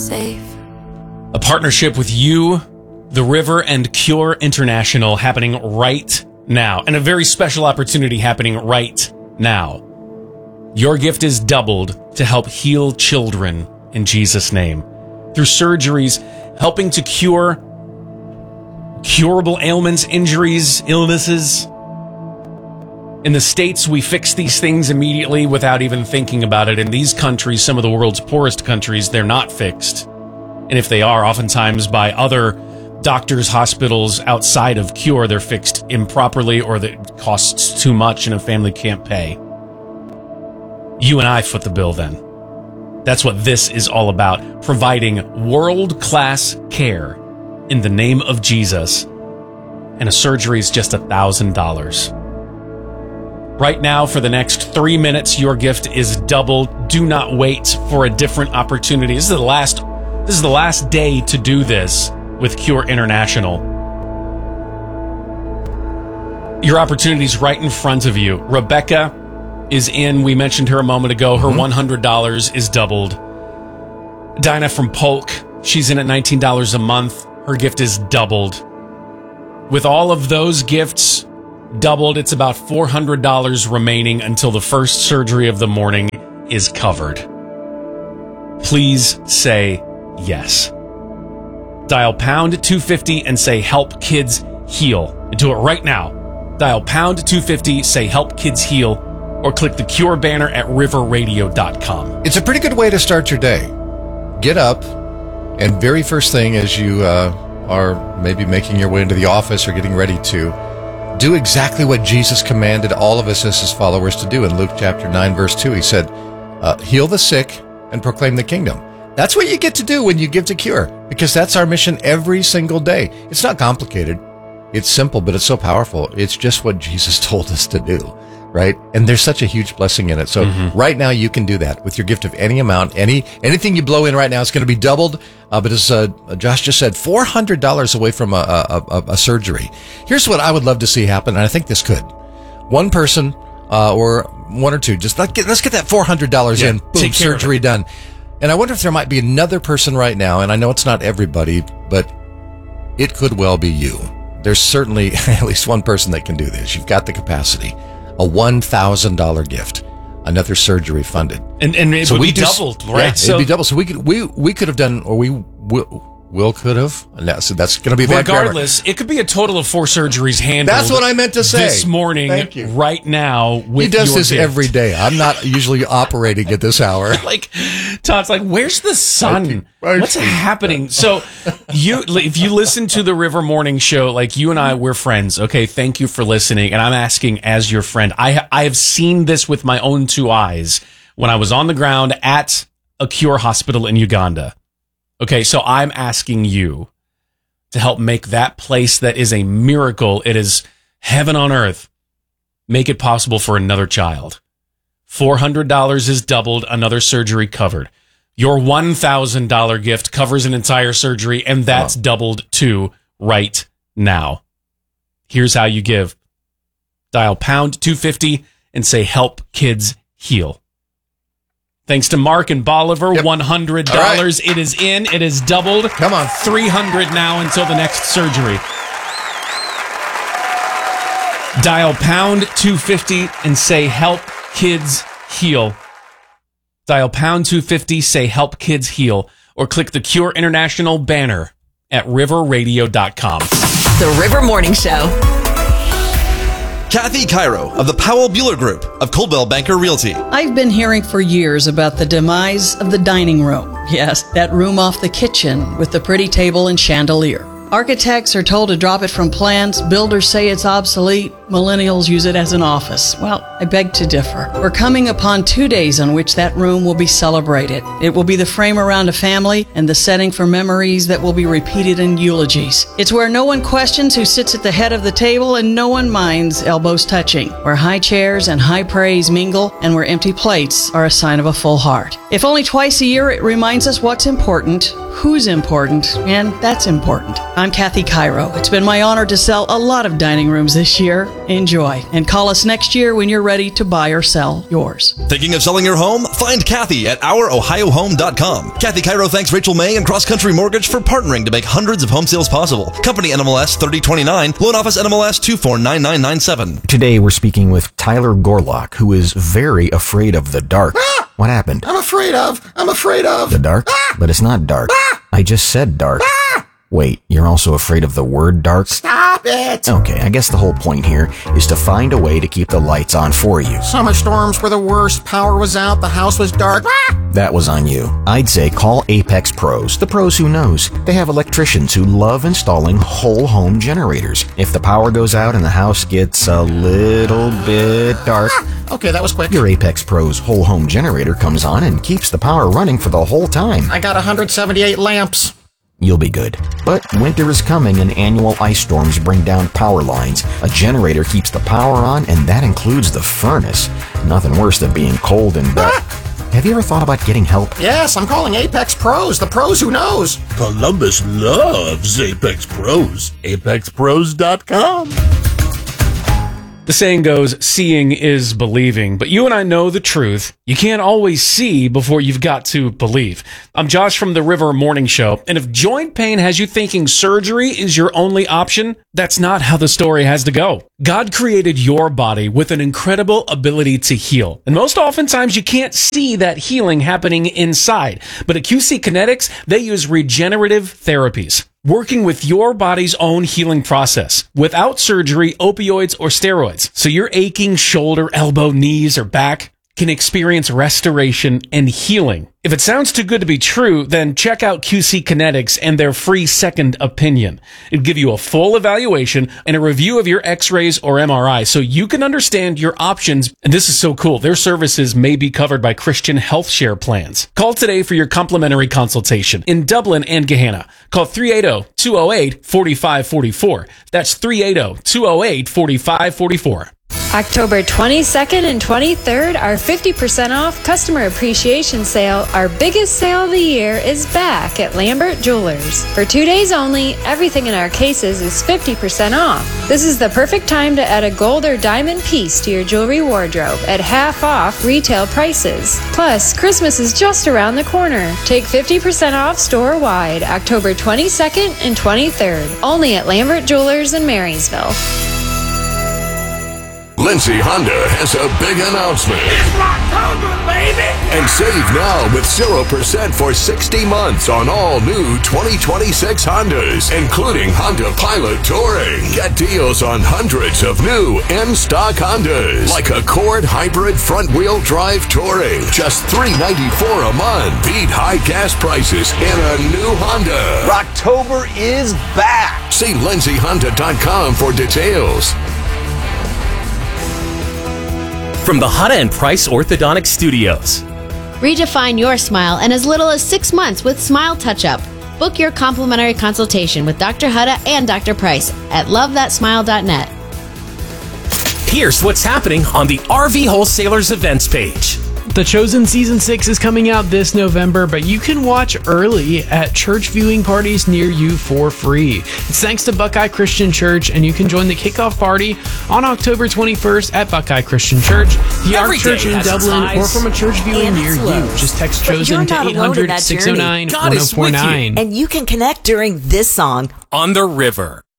safe. A partnership with you, The River, and Cure International happening right now. And a very special opportunity happening right now. Your gift is doubled to help heal children in Jesus' name. Through surgeries, helping to cure curable ailments, injuries, illnesses. In the States, we fix these things immediately without even thinking about it. In these countries, some of the world's poorest countries, they're not fixed. And if they are, oftentimes by other doctors, hospitals outside of Cure, they're fixed improperly or that costs too much and a family can't pay. You and I foot the bill then. That's what this is all about. Providing world-class care in the name of Jesus. And a surgery is just $1,000. Right now, for the next 3 minutes, your gift is doubled. Do not wait for a different opportunity. This is the last day to do this with Cure International. Your opportunity is right in front of you. Rebecca is in. We mentioned her a moment ago. Her $100 is doubled. Dinah from Polk, she's in at $19 a month. Her gift is doubled. With all of those gifts doubled, it's about $400 remaining until the first surgery of the morning is covered. Please say yes. Dial pound 250 and say help kids heal. And do it right now. Dial pound 250, say help kids heal, or click the Cure banner at riverradio.com. It's a pretty good way to start your day. Get up, and very first thing as you are maybe making your way into the office or getting ready to, do exactly what Jesus commanded all of us as his followers to do. In Luke chapter 9, verse 2, he said, heal the sick and proclaim the kingdom. That's what you get to do when you give to Cure, because that's our mission every single day. It's not complicated. It's simple, but it's so powerful. It's just what Jesus told us to do, right? And there's such a huge blessing in it. So right now you can do that with your gift of any amount. Anything you blow in right now is going to be doubled. But as Josh just said, $400 away from a surgery. Here's what I would love to see happen, and I think this could. One person or one or two, just let's get that $400 in. Boom, surgery done. And I wonder if there might be another person right now, and I know it's not everybody, but it could well be you. There's certainly at least one person that can do this. You've got the capacity. A $1,000 gift. Another surgery funded. And it would be doubled, right? Yeah, it'd be doubled. So we could have done, or we could have. So that's going to be bad. Regardless, it could be a total of 4 surgeries handled. That's what I meant to say. This morning, thank you. Right now, with he does your this gift. every day. I'm not usually operating at this hour. Like, Todd's like, where's the sun? What's happening? So, if you listen to the River Morning Show, like you and I, we're friends. Okay, thank you for listening. And I'm asking as your friend. I have seen this with my own 2 eyes when I was on the ground at a Cure hospital in Uganda. Okay, so I'm asking you to help make that place that is a miracle, it is heaven on earth, make it possible for another child. $400 is doubled, another surgery covered. Your $1,000 gift covers an entire surgery, and that's doubled too right now. Here's how you give. Dial pound 250 and say help kids heal. Thanks to Mark and Bolivar, $100. Right. It is in. It is doubled. Come on. $300 now until the next surgery. Dial pound 250 and say help kids heal. Dial pound 250, say help kids heal, or click the Cure International banner at riverradio.com. The River Morning Show. Kathy Cairo of the Powell Bueller Group of Coldwell Banker Realty. I've been hearing for years about the demise of the dining room. Yes, that room off the kitchen with the pretty table and chandelier. Architects are told to drop it from plans. Builders say it's obsolete. Millennials use it as an office. Well, I beg to differ. We're coming upon 2 days on which that room will be celebrated. It will be the frame around a family and the setting for memories that will be repeated in eulogies. It's where no one questions who sits at the head of the table and no one minds elbows touching. Where high chairs and high praise mingle and where empty plates are a sign of a full heart. If only twice a year, it reminds us what's important, who's important, and that's important. I'm Kathy Cairo. It's been my honor to sell a lot of dining rooms this year. Enjoy, and call us next year when you're ready to buy or sell yours. Thinking of selling your home? Find Kathy at ourohiohome.com. Kathy Cairo thanks Rachel May and Cross Country Mortgage for partnering to make hundreds of home sales possible. Company NMLS 3029, Loan Office NMLS 249997. Today we're speaking with Tyler Gorlock, who is very afraid of the dark. What happened? I'm afraid of The dark? But it's not dark. I just said dark. Wait, you're also afraid of the word dark? Stop it! Okay, I guess the whole point here is to find a way to keep the lights on for you. Summer storms were the worst. Power was out. The house was dark. That was on you. I'd say call Apex Pros, the pros who knows. They have electricians who love installing whole home generators. If the power goes out and the house gets a little bit dark, Okay, that was quick. your Apex Pros whole home generator comes on and keeps the power running for the whole time. I got 178 lamps. You'll be good. But winter is coming and annual ice storms bring down power lines. A generator keeps the power on, and that includes the furnace. Nothing worse than being cold and dark. Have you ever thought about getting help? Yes, I'm calling Apex Pros, the pros who knows. Columbus loves Apex Pros. ApexPros.com. The saying goes, seeing is believing, but you and I know the truth. You can't always see before you've got to believe. I'm Josh from the River Morning Show, and if joint pain has you thinking surgery is your only option, that's not how the story has to go. God created your body with an incredible ability to heal, and most oftentimes you can't see that healing happening inside. But at QC Kinetics, they use regenerative therapies, working with your body's own healing process without surgery, opioids, or steroids. So your aching shoulder, elbow, knees, or back can experience restoration and healing. If it sounds too good to be true, then check out QC Kinetics and their free second opinion. It'll give you a full evaluation and a review of your x-rays or MRI so you can understand your options. And this is so cool. Their services may be covered by Christian Health Share plans. Call today for your complimentary consultation in Dublin and Gahanna. Call 380-208-4544. That's 380-208-4544. October 22nd and 23rd, our 50% off customer appreciation sale, our biggest sale of the year, is back at Lambert Jewelers. For 2 days only, everything in our cases is 50% off. This is the perfect time to add a gold or diamond piece to your jewelry wardrobe at half off retail prices. Plus, Christmas is just around the corner. Take 50% off store-wide October 22nd and 23rd, only at Lambert Jewelers in Marysville. Lindsay Honda has a big announcement. It's Rocktober, baby! And save now with 0% for 60 months on all new 2026 Hondas, including Honda Pilot Touring. Get deals on hundreds of new in-stock Hondas, like Accord Hybrid Front-Wheel Drive Touring. Just $394 a month. Beat high gas prices in a new Honda. Rocktober is back. See lindsayhonda.com for details. From the Hutta and Price Orthodontic Studios. Redefine your smile in as little as 6 months with Smile Touch-Up. Book your complimentary consultation with Dr. Hutta and Dr. Price at lovethatsmile.net. Here's what's happening on the RV Wholesalers events page. The Chosen Season 6 is coming out this November, but you can watch early at church viewing parties near you for free. It's thanks to Buckeye Christian Church, and you can join the kickoff party on October 21st at Buckeye Christian Church, the Ark Church in Dublin, or from a church viewing near you. Just text Chosen to 800-609-1049. And you can connect during this song. On the River.